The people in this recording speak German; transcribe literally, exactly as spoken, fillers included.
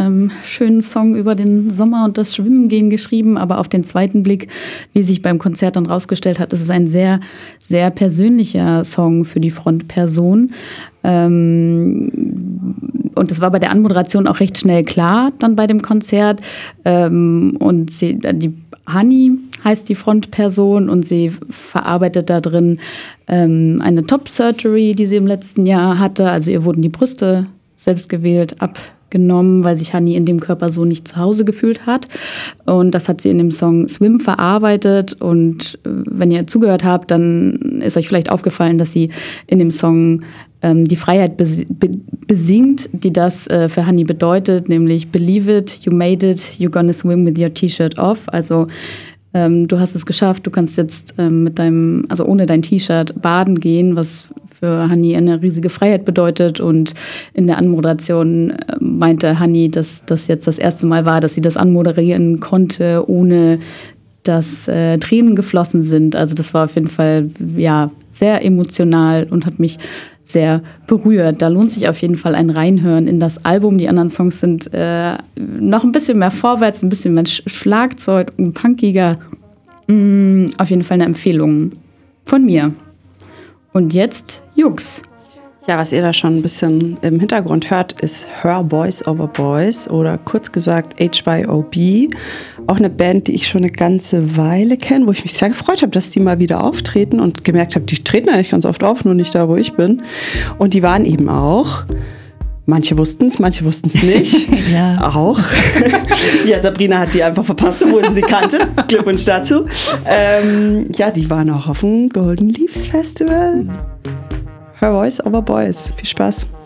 ähm, schönen Song über den Sommer und das Schwimmengehen geschrieben, aber auf den zweiten Blick, wie sich beim Konzert dann rausgestellt hat, ist es ein sehr, sehr persönlicher Song für die Frontperson. Ähm, und das war bei der Anmoderation auch recht schnell klar, dann bei dem Konzert. Ähm, und sie, die Hani heißt die Frontperson und sie verarbeitet da drin ähm, eine Top-Surgery, die sie im letzten Jahr hatte. Also ihr wurden die Brüste selbstgewählt abgenommen, weil sich Hani in dem Körper so nicht zu Hause gefühlt hat. Und das hat sie in dem Song Swim verarbeitet. Und äh, wenn ihr zugehört habt, dann ist euch vielleicht aufgefallen, dass sie in dem Song ähm, die Freiheit bes- be- besingt, die das äh, für Hani bedeutet, nämlich Believe it, you made it, you're gonna swim with your T-Shirt off. Also ähm, du hast es geschafft, du kannst jetzt ähm, mit deinem, also ohne dein T-Shirt baden gehen, was für Hani eine riesige Freiheit bedeutet. Und in der Anmoderation äh, meinte Hani, dass das jetzt das erste Mal war, dass sie das anmoderieren konnte, ohne dass äh, Tränen geflossen sind. Also das war auf jeden Fall ja sehr emotional und hat mich sehr berührt. Da lohnt sich auf jeden Fall ein Reinhören in das Album. Die anderen Songs sind äh, noch ein bisschen mehr vorwärts, ein bisschen mehr Schlagzeug und punkiger. Mm, auf jeden Fall eine Empfehlung von mir. Und jetzt Jux. Ja, was ihr da schon ein bisschen im Hintergrund hört, ist Her Boys Over Boys oder kurz gesagt H Y O B. Auch eine Band, die ich schon eine ganze Weile kenne, wo ich mich sehr gefreut habe, dass die mal wieder auftreten und gemerkt habe, die treten eigentlich ganz oft auf, nur nicht da, wo ich bin. Und die waren eben auch, manche wussten es, manche wussten es nicht, ja. auch. Ja, Sabrina hat die einfach verpasst, wo sie sie kannte. Glückwunsch dazu. Ähm, ja, die waren auch auf dem Golden Leaves Festival. Her Voice Over Boys. Viel Spaß.